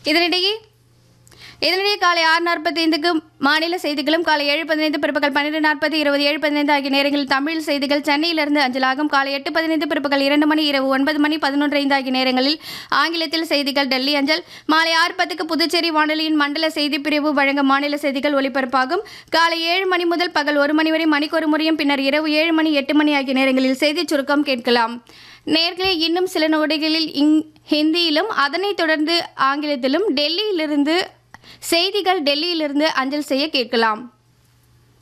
இதனிடையே காலை 6:45க்கு மாநில செய்திகளும், காலை 7:15 பிற்பகல் 12:40 இரவு 7:15 ஆகிய நேரங்களில் தமிழ் செய்திகள் சென்னையிலிருந்து அஞ்சலாகும். காலை 8:15 பிற்பகல் 2 மணி இரவு 9 மணி 11:05 ஆகிய நேரங்களில் ஆங்கிலத்தில் செய்திகள் டெல்லி அஞ்சல். மாலை 6:10க்கு புதுச்சேரி வானொலியின் மண்டல செய்திப் பிரிவு வழங்க மாநில செய்திகள் ஒலிபரப்பாகும். காலை 7 மணி முதல் பகல் 1 மணி வரை மணிக்கொரு முறையும், பின்னர் இரவு 7 மணி 8 மணி ஆகிய நேரங்களில் செய்திச் சுருக்கம் கேட்கலாம். நேர்களே, இன்னும் சில நொடிகளில் ஹிந்தியிலும் அதனைத் தொடர்ந்து ஆங்கிலத்திலும் டெல்லியிலிருந்து செய்திகள் டெல்லியிலிருந்து அஞ்சல் செய்ய கேட்கலாம்.